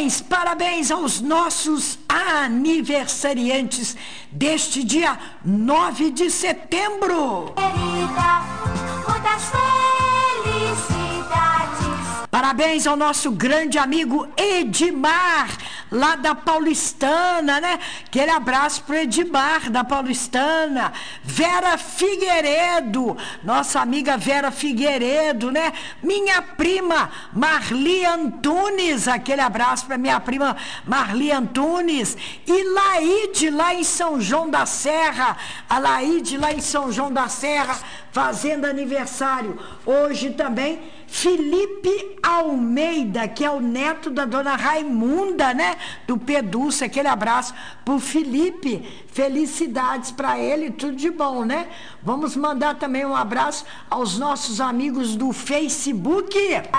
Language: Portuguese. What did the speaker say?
parabéns aos nossos aniversariantes deste dia 9 de setembro. Querida, muitas felicidades. Parabéns ao nosso grande amigo Edmar, lá da Paulistana, né? Aquele abraço pro Edmar, da Paulistana. Vera Figueiredo, nossa amiga Vera Figueiredo, né? Minha prima Marli Antunes, aquele abraço para minha prima Marli Antunes. E Laide, lá em São João da Serra, a Laide lá em São João da Serra, fazendo aniversário. Hoje também Felipe Almeida, que é o neto da dona Raimunda, né? Do Pedúcio, aquele abraço pro Felipe, felicidades para ele, tudo de bom, né? Vamos mandar também um abraço aos nossos amigos do Facebook.